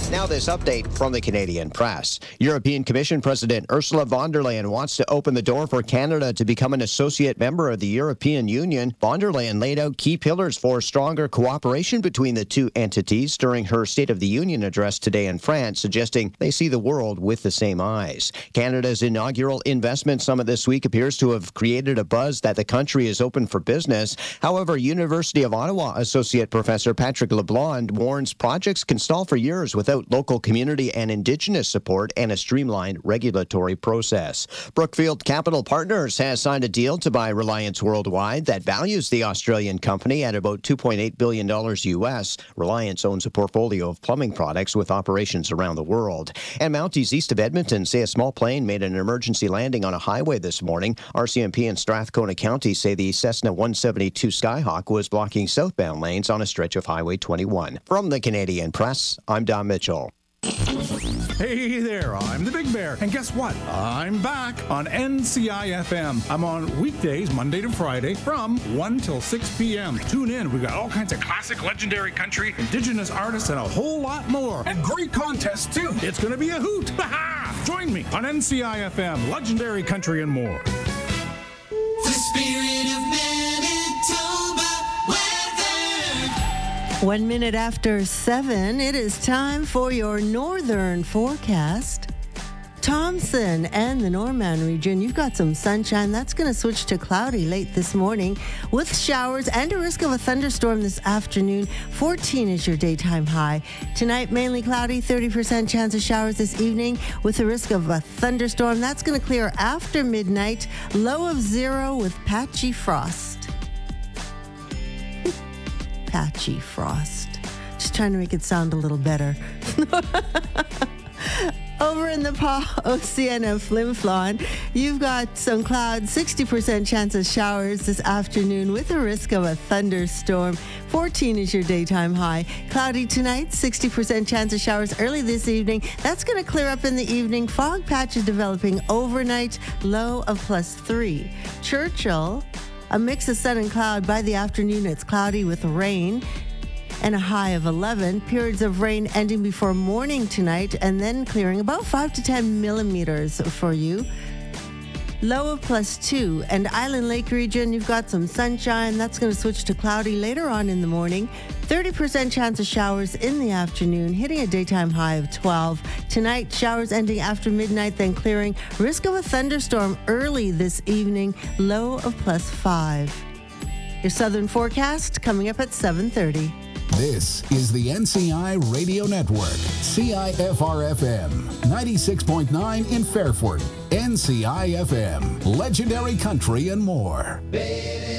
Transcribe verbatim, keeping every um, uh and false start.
Now this update from the Canadian Press. European Commission President Ursula von der Leyen wants to open the door for Canada to become an associate member of the European Union. Von der Leyen laid out key pillars for stronger cooperation between the two entities during her State of the Union address today in France, suggesting they see the world with the same eyes. Canada's inaugural investment summit this week appears to have created a buzz that the country is open for business. However, University of Ottawa Associate Professor Patrick LeBlond warns projects can stall for years without local community and Indigenous support and a streamlined regulatory process. Brookfield Capital Partners has signed a deal to buy Reliance Worldwide that values the Australian company at about two point eight billion dollars U S. Reliance owns a portfolio of plumbing products with operations around the world. And Mounties east of Edmonton say a small plane made an emergency landing on a highway this morning. R C M P and Strathcona County say the Cessna one seventy-two Skyhawk was blocking southbound lanes on a stretch of Highway twenty-one. From the Canadian Press, I'm Don Mitchell. Hey there, I'm the Big Bear, and guess what? I'm back on N C I F M. I'm on weekdays, Monday to Friday, from one till six p.m. Tune in, we've got all kinds of classic, legendary country, Indigenous artists, and a whole lot more. And great contests, too. It's going to be a hoot. Ha-ha! Join me on N C I F M, legendary country and more. The spirit of Manitoba weather. One minute after seven, it is time for your northern forecast. Thompson and the Norman region, you've got some sunshine. That's going to switch to cloudy late this morning with showers and a risk of a thunderstorm this afternoon. fourteen is your daytime high. Tonight, mainly cloudy, thirty percent chance of showers this evening with a risk of a thunderstorm. That's going to clear after midnight. Low of zero with patchy frost. Patchy frost. Just trying to make it sound a little better. Over in the Pa Oceana Flin Flon, you've got some clouds, sixty percent chance of showers this afternoon with a risk of a thunderstorm. fourteen is your daytime high. Cloudy tonight, sixty percent chance of showers early this evening. That's going to clear up in the evening. Fog patches developing overnight, low of plus three. Churchill, a mix of sun and cloud. By the afternoon, it's cloudy with rain and a high of eleven. Periods of rain ending before morning tonight and then clearing about five to ten millimeters for you. Low of plus two. And Island Lake region, you've got some sunshine. That's going to switch to cloudy later on in the morning. thirty percent chance of showers in the afternoon, hitting a daytime high of twelve. Tonight, showers ending after midnight, then clearing. Risk of a thunderstorm early this evening. Low of plus five. Your southern forecast coming up at seven thirty. This is the N C I Radio Network, C I F R F M, ninety-six point nine in Fairford, N C I F M, legendary country and more.